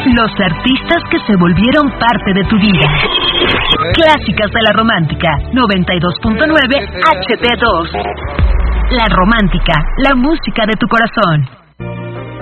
Los artistas que se volvieron parte de tu vida. Clásicas de la Romántica, 92.9 HD2. La Romántica, la música de tu corazón.